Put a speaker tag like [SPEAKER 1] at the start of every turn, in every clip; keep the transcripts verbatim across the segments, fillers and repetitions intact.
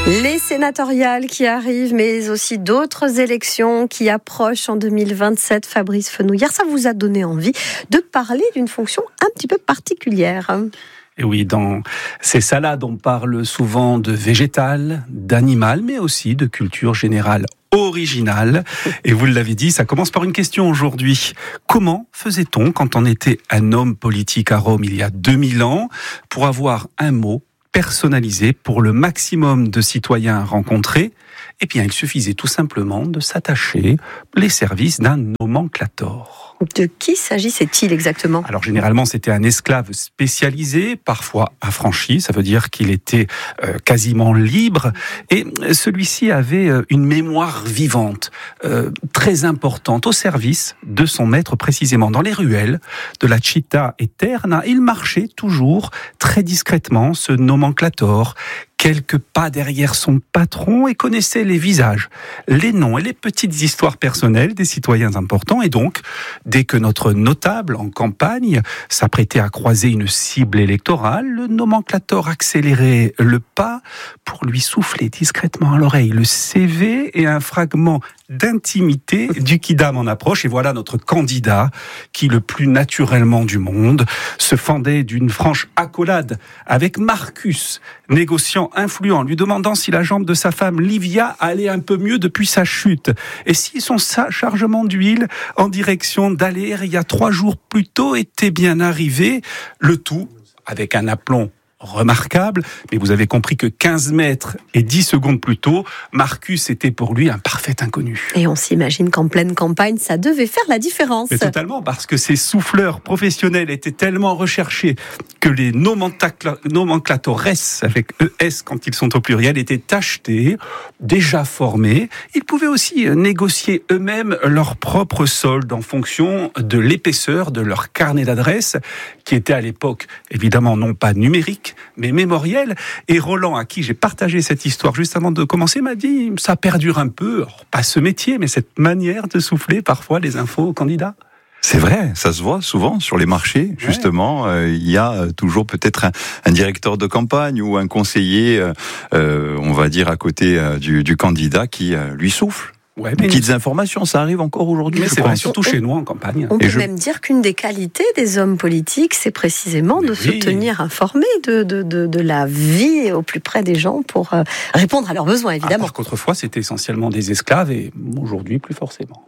[SPEAKER 1] Les sénatoriales qui arrivent, mais aussi d'autres élections qui approchent en deux mille vingt-sept. Fabrice Fenouillère, ça vous a donné envie de parler d'une fonction un petit peu particulière.
[SPEAKER 2] Et oui, dans ces salades, on parle souvent de végétal, d'animal, mais aussi de culture générale originale. Et vous l'avez dit, ça commence par une question aujourd'hui. Comment faisait-on quand on était un homme politique à Rome il y a deux mille ans pour avoir un mot personnalisé pour le maximum de citoyens rencontrés? Eh bien, il suffisait tout simplement de s'attacher les services d'un nomenclator.
[SPEAKER 1] De qui s'agissait-il exactement ?
[SPEAKER 2] Alors généralement, c'était un esclave spécialisé, parfois affranchi, ça veut dire qu'il était euh, quasiment libre, et celui-ci avait euh, une mémoire vivante, euh, très importante, au service de son maître précisément. Dans les ruelles de la Città Eterna, il marchait toujours très discrètement, ce nomenclator, quelques pas derrière son patron, et connaissait les visages, les noms et les petites histoires personnelles des citoyens importants. Et donc, dès que notre notable en campagne s'apprêtait à croiser une cible électorale, le nomenclator accélérait le pas pour lui souffler discrètement à l'oreille le C V et un fragment d'intimité du quidam en approche. Et voilà notre candidat qui, le plus naturellement du monde, se fendait d'une franche accolade avec Marcus, négociant influent, lui demandant si la jambe de sa femme Livia allait un peu mieux depuis sa chute et si son chargement d'huile en direction d'Aléria trois jours plus tôt était bien arrivé, le tout avec un aplomb remarquable, mais vous avez compris que quinze mètres et dix secondes plus tôt, Marcus était pour lui un parfait inconnu.
[SPEAKER 1] Et on s'imagine qu'en pleine campagne, ça devait faire la différence.
[SPEAKER 2] Mais totalement, parce que ces souffleurs professionnels étaient tellement recherchés que les nomenclatores, avec E S quand ils sont au pluriel, étaient achetés, déjà formés. Ils pouvaient aussi négocier eux-mêmes leur propre solde en fonction de l'épaisseur de leur carnet d'adresses, qui était à l'époque, évidemment, non pas numérique, mais mémoriel. Et Roland, à qui j'ai partagé cette histoire juste avant de commencer, m'a dit ça perdure un peu, alors, pas ce métier, mais cette manière de souffler parfois les infos aux candidats.
[SPEAKER 3] C'est vrai, ça se voit souvent sur les marchés, justement. Ouais. Euh, il y a toujours peut-être un, un directeur de campagne ou un conseiller, euh, on va dire, à côté euh, du, du candidat qui euh, lui souffle. Ouais, mais petites informations, ça arrive encore aujourd'hui.
[SPEAKER 2] Mais c'est vrai, surtout chez nous en campagne.
[SPEAKER 1] On peut je... même dire qu'une des qualités des hommes politiques, c'est précisément mais de oui. se tenir informés de, de, de, de la vie au plus près des gens pour euh, répondre à leurs besoins, évidemment.
[SPEAKER 2] Alors qu'autrefois, c'était essentiellement des esclaves et aujourd'hui, plus forcément.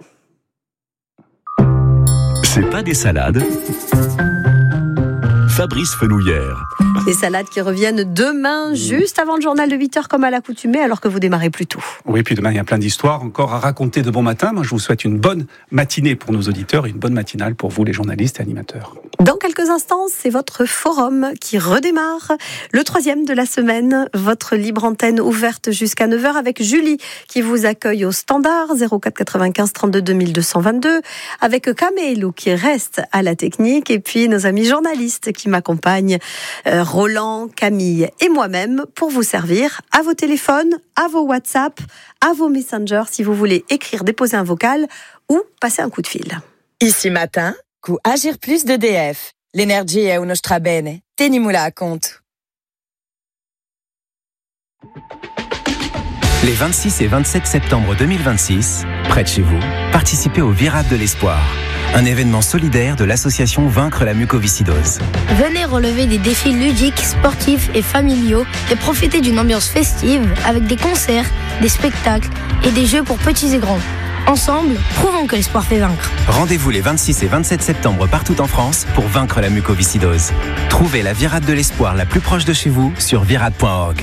[SPEAKER 4] C'est pas des salades. Fabrice Fenouillère.
[SPEAKER 1] Des salades qui reviennent demain, juste avant le journal de huit heures comme à l'accoutumée, alors que vous démarrez plus tôt.
[SPEAKER 2] Oui, puis demain, il y a plein d'histoires encore à raconter de bon matin. Moi, je vous souhaite une bonne matinée pour nos auditeurs et une bonne matinale pour vous, les journalistes et animateurs.
[SPEAKER 1] Dans quelques instants, c'est votre forum qui redémarre. Le troisième de la semaine, votre libre antenne ouverte jusqu'à neuf heures avec Julie qui vous accueille au standard zéro quatre quatre-vingt-quinze trente-deux deux mille deux cent vingt-deux, avec Camelo qui reste à la technique et puis nos amis journalistes qui m'accompagnent, euh, Roland, Camille et moi-même pour vous servir à vos téléphones, à vos WhatsApp, à vos Messenger si vous voulez écrire, déposer un vocal ou passer un coup de fil.
[SPEAKER 5] Ici matin, cu Agir Plus d'E D F. L'energia è uno strabene. Tenimula a compte.
[SPEAKER 6] Les vingt-six et vingt-sept septembre deux mille vingt-six, près de chez vous, participez au Virade de l'Espoir, un événement solidaire de l'association Vaincre la mucoviscidose.
[SPEAKER 7] Venez relever des défis ludiques, sportifs et familiaux et profiter d'une ambiance festive avec des concerts, des spectacles et des jeux pour petits et grands. Ensemble, prouvons que l'espoir fait vaincre.
[SPEAKER 6] Rendez-vous les vingt-six et vingt-sept septembre partout en France pour vaincre la mucoviscidose. Trouvez la Virade de l'Espoir la plus proche de chez vous sur virade point org.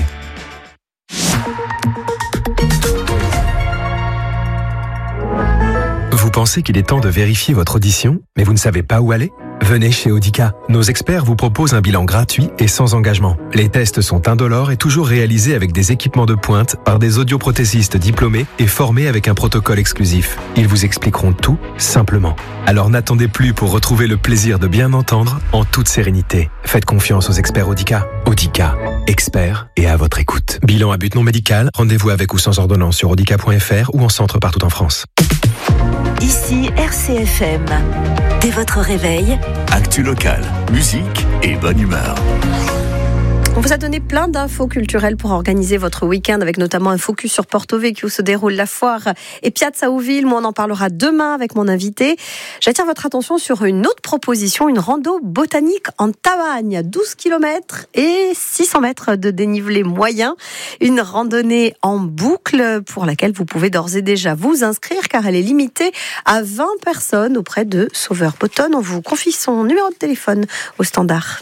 [SPEAKER 8] Vous pensez qu'il est temps de vérifier votre audition, mais vous ne savez pas où aller ? Venez chez Audica. Nos experts vous proposent un bilan gratuit et sans engagement. Les tests sont indolores et toujours réalisés avec des équipements de pointe par des audioprothésistes diplômés et formés avec un protocole exclusif. Ils vous expliqueront tout simplement. Alors n'attendez plus pour retrouver le plaisir de bien entendre en toute sérénité. Faites confiance aux experts Audica. Audica, experts et à votre écoute. Bilan à but non médical, rendez-vous avec ou sans ordonnance sur audica point f r ou en centre partout en France.
[SPEAKER 9] Ici R C F M. Dès votre réveil,
[SPEAKER 4] actu locale, musique et bonne humeur.
[SPEAKER 1] On vous a donné plein d'infos culturelles pour organiser votre week-end, avec notamment un focus sur Porto Vecchio où se déroule la foire et Piazza Ouville. Moi, on en parlera demain avec mon invité. J'attire votre attention sur une autre proposition, une rando botanique en Tavagne, douze kilomètres et six cents mètres de dénivelé moyen. Une randonnée en boucle pour laquelle vous pouvez d'ores et déjà vous inscrire, car elle est limitée à vingt personnes auprès de Sauveur Botton. On vous confie son numéro de téléphone au standard.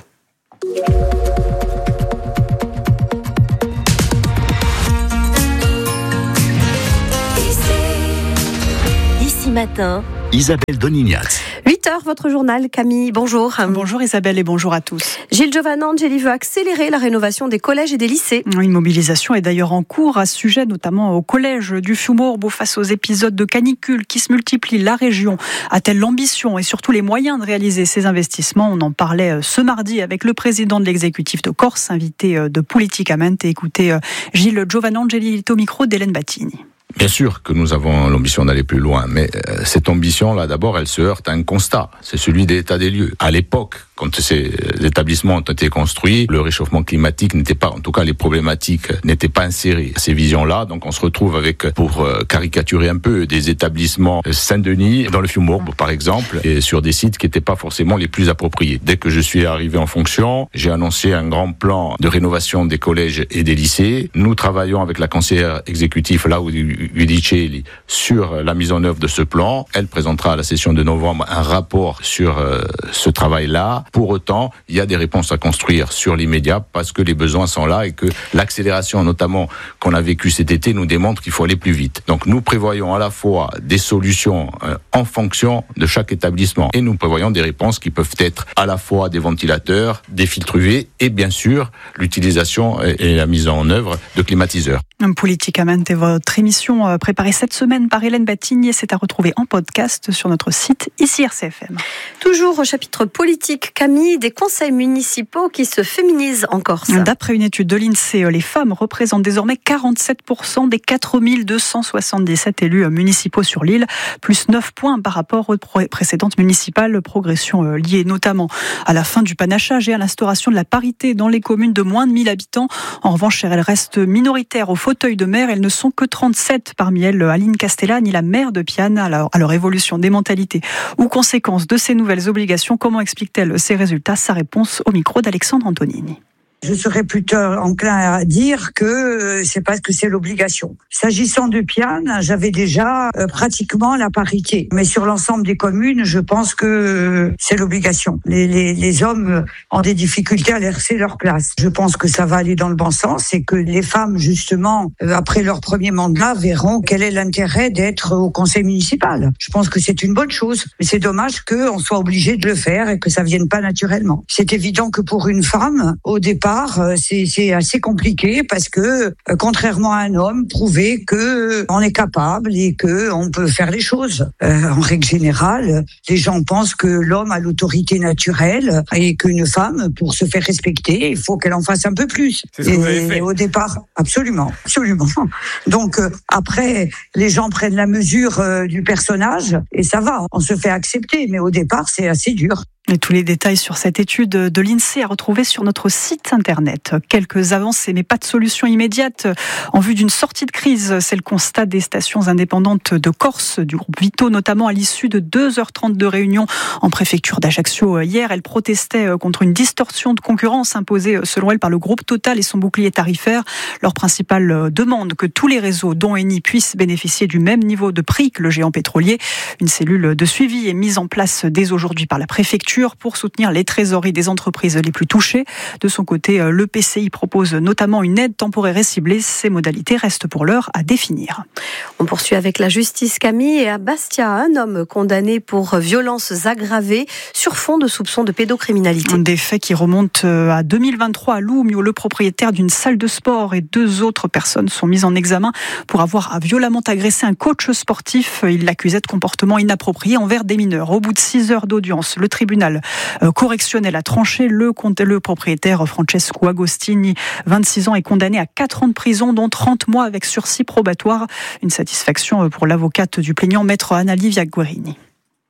[SPEAKER 9] Matin,
[SPEAKER 4] Isabelle Donignat.
[SPEAKER 1] huit heures, votre journal, Camille, bonjour.
[SPEAKER 10] Bonjour Isabelle et bonjour à tous.
[SPEAKER 1] Gilles Giovanangeli veut accélérer la rénovation des collèges et des lycées.
[SPEAKER 10] Une mobilisation est d'ailleurs en cours à ce sujet, notamment au collège du Fiumorbo face aux épisodes de canicule qui se multiplient. La région a-t-elle l'ambition et surtout les moyens de réaliser ces investissements? On en parlait ce mardi avec le président de l'exécutif de Corse, invité de Politicamente. Écoutez Gilles Giovanangeli au micro d'Hélène Battini.
[SPEAKER 11] Bien sûr que nous avons l'ambition d'aller plus loin, mais cette ambition-là, d'abord, elle se heurte à un constat. C'est celui des états des lieux. À l'époque, quand ces établissements ont été construits, le réchauffement climatique n'était pas, en tout cas les problématiques n'étaient pas insérées à ces visions-là. Donc on se retrouve avec, pour caricaturer un peu, des établissements Saint-Denis, dans le Fiumorbo par exemple, et sur des sites qui n'étaient pas forcément les plus appropriés. Dès que je suis arrivé en fonction, j'ai annoncé un grand plan de rénovation des collèges et des lycées. Nous travaillons avec la conseillère exécutive, là où Udicelli, sur la mise en œuvre de ce plan. Elle présentera à la session de novembre un rapport sur euh, ce travail-là. Pour autant, il y a des réponses à construire sur l'immédiat parce que les besoins sont là et que l'accélération, notamment qu'on a vécue cet été, nous démontre qu'il faut aller plus vite. Donc nous prévoyons à la fois des solutions euh, en fonction de chaque établissement et nous prévoyons des réponses qui peuvent être à la fois des ventilateurs, des filtres U V et bien sûr l'utilisation et la mise en œuvre de climatiseurs.
[SPEAKER 10] Politicamente, votre émission préparée cette semaine par Hélène Battini, c'est à retrouver en podcast sur notre site ici R C F M.
[SPEAKER 1] Toujours au chapitre politique, Camille, des conseils municipaux qui se féminisent en Corse.
[SPEAKER 10] D'après une étude de l'INSEE, les femmes représentent désormais quarante-sept pour cent des quatre mille deux cent soixante-dix-sept élus municipaux sur l'île, plus neuf points par rapport aux précédentes municipales, progression liée notamment à la fin du panachage et à l'instauration de la parité dans les communes de moins de mille habitants. En revanche, elles restent minoritaires au fauteuil de maire, elles ne sont que trente-sept. Parmi elles, Aline Castellani, la maire de Piane, à leur, à leur évolution des mentalités ou conséquences de ces nouvelles obligations. Comment explique-t-elle ces résultats? Sa réponse au micro d'Alexandre Antonini.
[SPEAKER 12] Je serais plutôt enclin à dire que c'est parce que c'est l'obligation. S'agissant de Piane, j'avais déjà euh, pratiquement la parité. Mais sur l'ensemble des communes, je pense que c'est l'obligation. Les, les, les hommes ont des difficultés à laisser leur place. Je pense que ça va aller dans le bon sens et que les femmes, justement, euh, après leur premier mandat, verront quel est l'intérêt d'être au conseil municipal. Je pense que c'est une bonne chose. Mais c'est dommage qu'on soit obligé de le faire et que ça vienne pas naturellement. C'est évident que pour une femme, au départ, C'est, c'est assez compliqué parce que, euh, contrairement à un homme, prouver que euh, on est capable et que on peut faire les choses. Euh, en règle générale, les gens pensent que l'homme a l'autorité naturelle et qu'une femme, pour se faire respecter, il faut qu'elle en fasse un peu plus.
[SPEAKER 2] C'est ce que vous avez fait.
[SPEAKER 12] Et au départ, absolument, absolument. Donc euh, après, les gens prennent la mesure euh, du personnage et ça va, on se fait accepter. Mais au départ, c'est assez dur.
[SPEAKER 10] Et tous les détails sur cette étude de l'INSEE à retrouver sur notre site internet. Quelques avancées, mais pas de solution immédiate en vue d'une sortie de crise. C'est le constat des stations indépendantes de Corse, du groupe Vito, notamment à l'issue de deux heures trente de réunion en préfecture d'Ajaccio hier. Elles protestaient contre une distorsion de concurrence imposée selon elles par le groupe Total et son bouclier tarifaire. Leur principale demande, que tous les réseaux, dont Eni, puissent bénéficier du même niveau de prix que le géant pétrolier. Une cellule de suivi est mise en place dès aujourd'hui par la préfecture pour soutenir les trésoreries des entreprises les plus touchées. De son côté, le P C I propose notamment une aide temporaire et ciblée. Ces modalités restent pour l'heure à définir.
[SPEAKER 1] On poursuit avec la justice, Camille. Et à Bastia, un homme condamné pour violences aggravées sur fond de soupçons de pédocriminalité.
[SPEAKER 10] Des faits qui remontent à deux mille vingt-trois à Loumio. Le propriétaire d'une salle de sport et deux autres personnes sont mises en examen pour avoir violemment agressé un coach sportif. Il l'accusait de comportement inapproprié envers des mineurs. Au bout de six heures d'audience, le tribunal correctionnel a tranché. Le, le propriétaire Francesco Agostini, vingt-six ans, est condamné à quatre ans de prison, dont trente mois avec sursis probatoire. Une satisfaction pour l'avocate du plaignant, maître Anna Livia Guerini.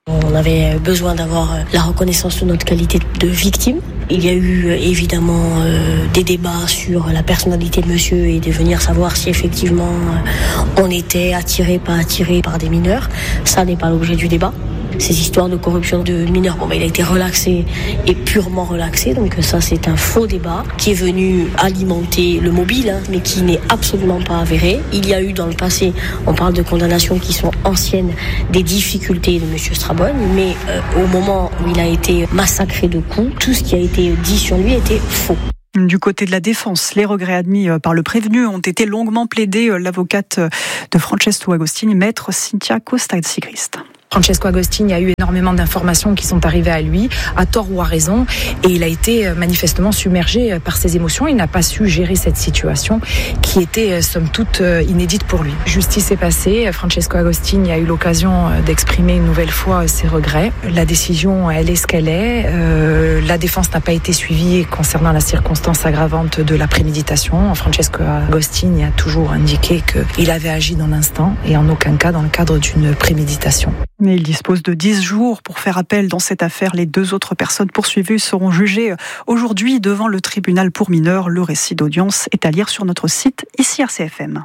[SPEAKER 13] On avait besoin d'avoir la reconnaissance de notre qualité de victime. Il y a eu évidemment euh, des débats sur la personnalité de monsieur et de venir savoir si effectivement euh, on était attiré, pas attiré par des mineurs. Ça n'est pas l'objet du débat. Ces histoires de corruption de mineurs, bon, ben, il a été relaxé et purement relaxé, donc ça c'est un faux débat qui est venu alimenter le mobile, hein, mais qui n'est absolument pas avéré. Il y a eu dans le passé, on parle de condamnations qui sont anciennes, des difficultés de monsieur Strabon, mais euh, au moment où il a été massacré de coups, tout ce qui a été dit sur lui était faux.
[SPEAKER 10] Du côté de la défense, les regrets admis par le prévenu ont été longuement plaidés. L'avocate de Francesco Agostini, maître Cynthia Costa-Sigrist.
[SPEAKER 14] Francesco Agostini a eu énormément d'informations qui sont arrivées à lui, à tort ou à raison, et il a été manifestement submergé par ses émotions. Il n'a pas su gérer cette situation qui était, somme toute, inédite pour lui. Justice est passée, Francesco Agostini a eu l'occasion d'exprimer une nouvelle fois ses regrets. La décision, elle est ce qu'elle est. Euh, la défense n'a pas été suivie concernant la circonstance aggravante de la préméditation. Francesco Agostini a toujours indiqué qu'il avait agi dans l'instant et en aucun cas dans le cadre d'une préméditation.
[SPEAKER 10] Mais il dispose de dix jours pour faire appel dans cette affaire. Les deux autres personnes poursuivies seront jugées aujourd'hui devant le tribunal pour mineurs. Le récit d'audience est à lire sur notre site ici R C F M.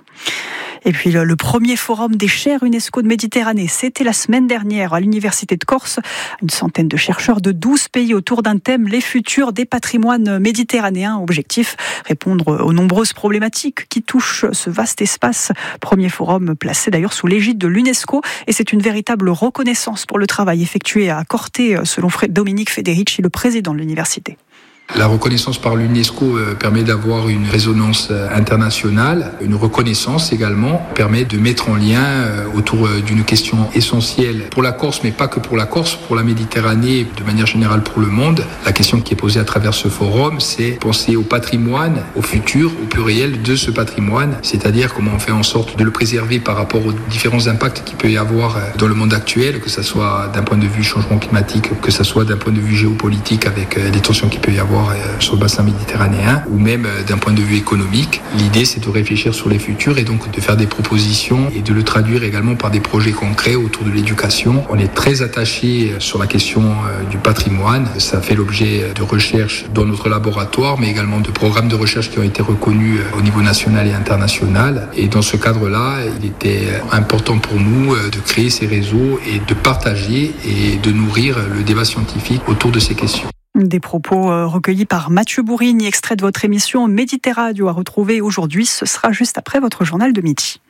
[SPEAKER 10] Et puis le premier forum des chaires UNESCO de Méditerranée, c'était la semaine dernière à l'Université de Corse. Une centaine de chercheurs de douze pays autour d'un thème, les futurs des patrimoines méditerranéens. Objectif, répondre aux nombreuses problématiques qui touchent ce vaste espace. Premier forum placé d'ailleurs sous l'égide de l'UNESCO, et c'est une véritable reconnaissance pour le travail effectué à Corté, selon Dominique Federici, le président de l'université.
[SPEAKER 15] La reconnaissance par l'UNESCO permet d'avoir une résonance internationale. Une reconnaissance également permet de mettre en lien autour d'une question essentielle pour la Corse, mais pas que pour la Corse, pour la Méditerranée, de manière générale pour le monde. La question qui est posée à travers ce forum, c'est penser au patrimoine, au futur, au pluriel de ce patrimoine, c'est-à-dire comment on fait en sorte de le préserver par rapport aux différents impacts qu'il peut y avoir dans le monde actuel, que ce soit d'un point de vue changement climatique, que ce soit d'un point de vue géopolitique avec les tensions qu'il peut y avoir sur le bassin méditerranéen, ou même d'un point de vue économique. L'idée, c'est de réfléchir sur les futurs et donc de faire des propositions et de le traduire également par des projets concrets autour de l'éducation. On est très attaché sur la question du patrimoine. Ça fait l'objet de recherches dans notre laboratoire, mais également de programmes de recherche qui ont été reconnus au niveau national et international. Et dans ce cadre-là, il était important pour nous de créer ces réseaux et de partager et de nourrir le débat scientifique autour de ces questions.
[SPEAKER 10] Des propos recueillis par Mathieu Bourrigne, extrait de votre émission Méditerradio à retrouver aujourd'hui. Ce sera juste après votre journal de midi.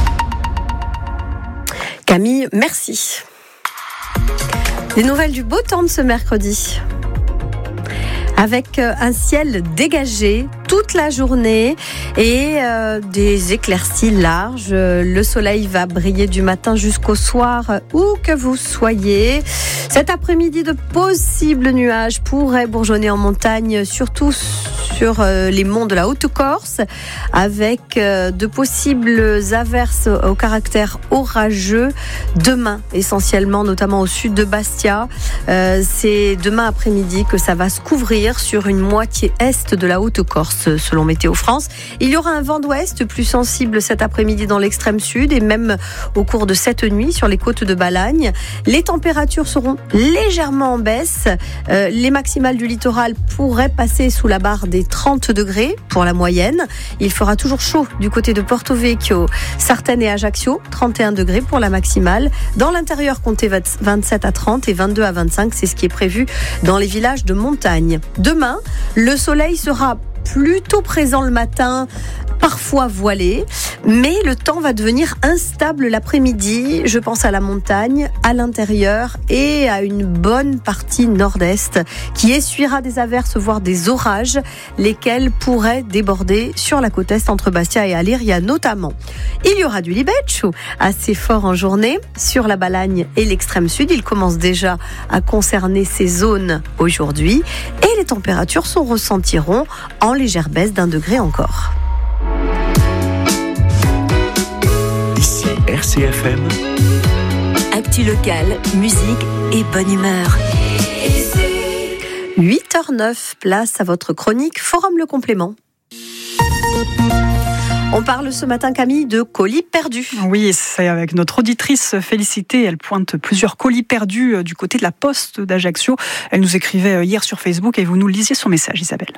[SPEAKER 1] Camille, merci. Des nouvelles du beau temps de ce mercredi. Avec un ciel dégagé toute la journée et euh, des éclaircies larges. Le soleil va briller du matin jusqu'au soir, où que vous soyez. Cet après-midi, de possibles nuages pourraient bourgeonner en montagne, surtout sur euh, les monts de la Haute-Corse, avec euh, de possibles averses au caractère orageux demain, essentiellement, notamment au sud de Bastia. Euh, c'est demain après-midi que ça va se couvrir sur une moitié est de la Haute-Corse, selon Météo France. Il y aura un vent d'ouest plus sensible cet après-midi dans l'extrême sud et même au cours de cette nuit sur les côtes de Balagne. Les températures seront légèrement en baisse. Euh, les maximales du littoral pourraient passer sous la barre des trente degrés pour la moyenne. Il fera toujours chaud du côté de Porto Vecchio, Sartène et Ajaccio, trente et un degrés pour la maximale. Dans l'intérieur, comptez vingt-sept à trente et vingt-deux à vingt-cinq, c'est ce qui est prévu dans les villages de montagne. Demain, le soleil sera plutôt présent le matin, parfois voilé, mais le temps va devenir instable l'après-midi. Je pense à la montagne, à l'intérieur et à une bonne partie nord-est qui essuiera des averses, voire des orages, lesquels pourraient déborder sur la côte est entre Bastia et Aliria notamment. Il y aura du libeccio assez fort en journée sur la Balagne et l'extrême sud. Il commence déjà à concerner ces zones aujourd'hui et les températures s'en ressentiront en légère baisse d'un degré encore.
[SPEAKER 4] Ici R C F M.
[SPEAKER 9] Actu locale, musique et bonne humeur.
[SPEAKER 1] huit heures zéro neuf, place à votre chronique Forum Le Complément. On parle ce matin, Camille, de colis perdus.
[SPEAKER 10] Oui, c'est avec notre auditrice Félicité. Elle pointe plusieurs colis perdus du côté de la Poste d'Ajaccio. Elle nous écrivait hier sur Facebook et vous nous lisiez son message, Isabelle.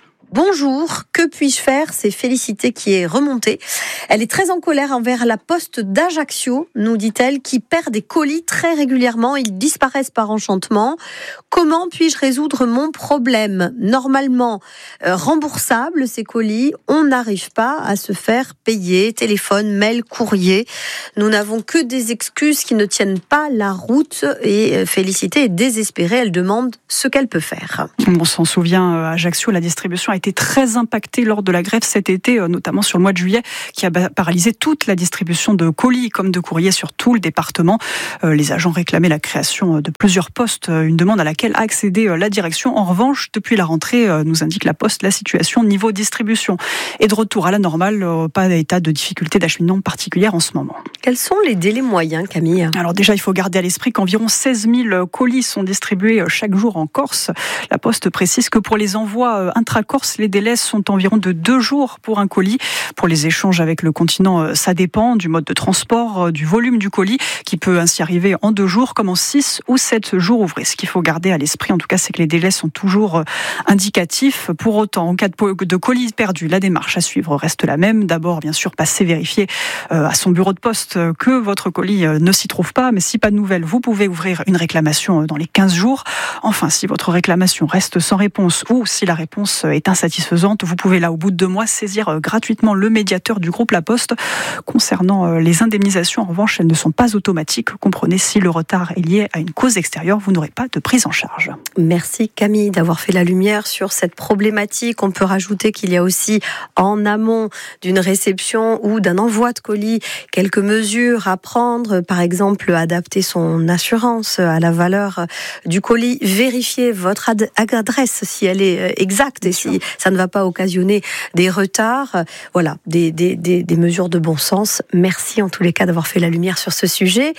[SPEAKER 1] Bonjour, que puis-je faire ? C'est Félicité qui est remontée. Elle est très en colère envers la Poste d'Ajaccio, nous dit-elle, qui perd des colis très régulièrement. Ils disparaissent par enchantement. Comment puis-je résoudre mon problème ? Normalement euh, remboursable, ces colis, on n'arrive pas à se faire payer. Téléphone, mail, courrier. Nous n'avons que des excuses qui ne tiennent pas la route et Félicité est désespérée. Elle demande ce qu'elle peut faire.
[SPEAKER 10] On s'en souvient, à Ajaccio, la distribution a été très impactée lors de la grève cet été, notamment sur le mois de juillet, qui a paralysé toute la distribution de colis comme de courriers sur tout le département. Les agents réclamaient la création de plusieurs postes, une demande à laquelle a accédé la direction. En revanche, depuis la rentrée, nous indique la Poste, la situation niveau distribution est de retour à la normale, pas d'état de difficulté d'acheminement particulière en ce moment.
[SPEAKER 1] Quels sont les délais moyens, Camille ?
[SPEAKER 10] Alors déjà, il faut garder à l'esprit qu'environ seize mille colis sont distribués chaque jour en Corse. La Poste précise que pour les envois intra-Corse, les délais sont environ de deux jours pour un colis. Pour les échanges avec le continent, ça dépend du mode de transport, du volume du colis, qui peut ainsi arriver en deux jours, comme en six ou sept jours ouvrés. Ce qu'il faut garder à l'esprit, en tout cas, c'est que les délais sont toujours indicatifs. Pour autant, en cas de colis perdu, la démarche à suivre reste la même. D'abord, bien sûr, passer vérifier à son bureau de poste que votre colis ne s'y trouve pas. Mais si pas de nouvelles, vous pouvez ouvrir une réclamation dans les quinze jours. Enfin, si votre réclamation reste sans réponse ou si la réponse est insatisfaisante, vous pouvez là, au bout de deux mois, saisir gratuitement le médiateur du groupe La Poste. Concernant les indemnisations, en revanche, elles ne sont pas automatiques. Comprenez, si le retard est lié à une cause extérieure, vous n'aurez pas de prise en charge.
[SPEAKER 1] Merci Camille d'avoir fait la lumière sur cette problématique. On peut rajouter qu'il y a aussi en amont d'une réception ou d'un envoi de colis quelques mesures à prendre. Par exemple, adapter son assurance à la valeur du colis, vérifier votre ad- adresse si elle est exacte et si ça ne va pas occasionner des retards. Voilà, des, des, des, des mesures de bon sens. Merci en tous les cas d'avoir fait la lumière sur ce sujet.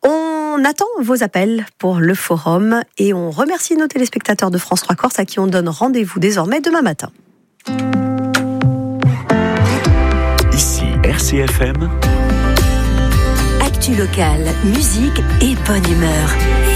[SPEAKER 1] On attend vos appels pour le forum et on remercie nos téléspectateurs de France trois Corse à qui on donne rendez-vous désormais demain matin.
[SPEAKER 4] Ici R C F M.
[SPEAKER 9] Actu locale, musique et bonne humeur.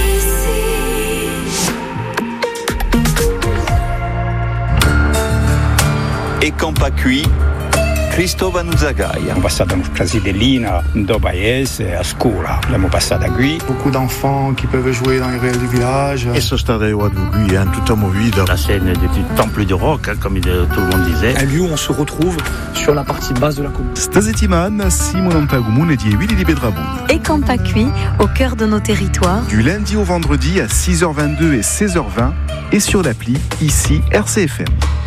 [SPEAKER 3] E campa qui Cristóbal Nuzagai.
[SPEAKER 16] Abbiamo passato una casidellina do paese a scuola, l'abbiamo passata qui.
[SPEAKER 17] Beaucoup d'enfants qui peuvent jouer dans les ruelles du village.
[SPEAKER 18] Et ce stade est hein, tout movido.
[SPEAKER 19] La scène du temple du rock, hein, comme tout le monde disait.
[SPEAKER 20] Un lieu où on se retrouve sur la partie basse de la commune.
[SPEAKER 21] Stazettimane, Simon Pagumune et Willy di Bedrabou.
[SPEAKER 9] Et Campacui, au cœur de nos territoires.
[SPEAKER 21] Du lundi au vendredi à six heures vingt-deux et seize heures vingt et sur l'appli ici R C F M.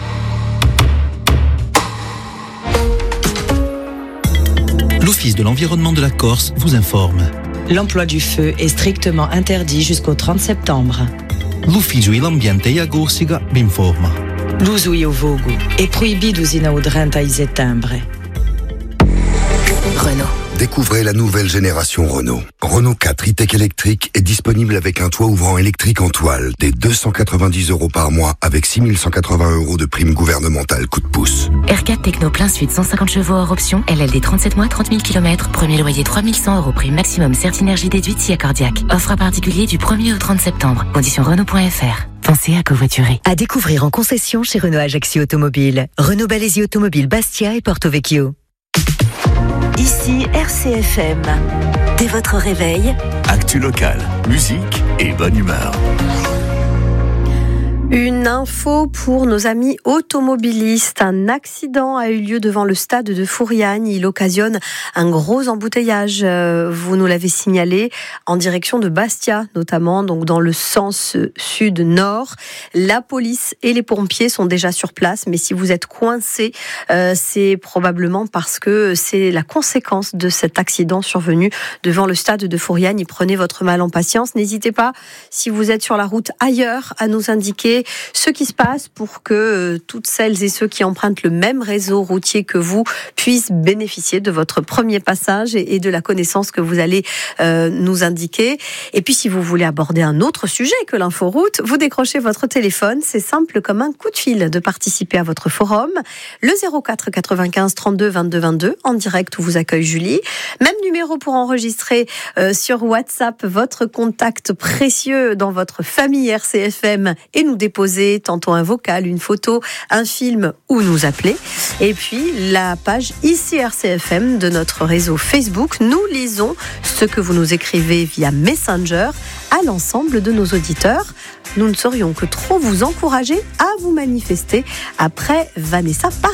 [SPEAKER 22] L'Office de l'environnement de la Corse vous informe.
[SPEAKER 23] L'emploi du feu est strictement interdit jusqu'au trente septembre.
[SPEAKER 22] L'Ufficio e l'ambiente e a Corsica vi informa.
[SPEAKER 23] L'uso e o vogo è proibito usina o trenta e settembre.
[SPEAKER 24] Renault. Découvrez la nouvelle génération Renault. Renault quatre e-Tech électrique est disponible avec un toit ouvrant électrique en toile dès deux cent quatre-vingt-dix euros par mois avec six mille cent quatre-vingts euros de prime gouvernementale coup de pouce.
[SPEAKER 25] R quatre Techno plein sud, cent cinquante chevaux hors option, L L D trente-sept mois, trente mille kilomètres, premier loyer trois mille cent euros, prime maximum Certinergie déduite si accordiaque. Offre à particulier du premier au trente septembre. Conditions Renault point F R. Pensez à covoiturer.
[SPEAKER 9] À découvrir en concession chez Renault Ajaccio Automobile. Renault Balesi Automobile Bastia et Porto Vecchio. Ici R C F M. Dès votre réveil,
[SPEAKER 4] actu locale, musique et bonne humeur.
[SPEAKER 1] Une info pour nos amis automobilistes. Un accident a eu lieu devant le stade de Fouriane. Il occasionne un gros embouteillage. Vous nous l'avez signalé en direction de Bastia, notamment, donc dans le sens sud-nord. La police et les pompiers sont déjà sur place, mais si vous êtes coincé, euh, c'est probablement parce que c'est la conséquence de cet accident survenu devant le stade de Fouriane. Prenez votre mal en patience. N'hésitez pas, si vous êtes sur la route ailleurs, à nous indiquer expliquer ce qui se passe pour que euh, toutes celles et ceux qui empruntent le même réseau routier que vous puissent bénéficier de votre premier passage et, et de la connaissance que vous allez euh, nous indiquer. Et puis si vous voulez aborder un autre sujet que l'inforoute, vous décrochez votre téléphone. C'est simple comme un coup de fil de participer à votre forum. Le zéro quatre quatre-vingt-quinze trente-deux vingt-deux vingt-deux en direct où vous accueille Julie. Même numéro pour enregistrer euh, sur WhatsApp votre contact précieux dans votre famille R C F M et nous déposer tantôt un vocal, une photo, un film ou nous appeler. Et puis la page Ici R C F M de notre réseau Facebook. Nous lisons ce que vous nous écrivez via Messenger à l'ensemble de nos auditeurs. Nous ne saurions que trop vous encourager à vous manifester après Vanessa Paradis.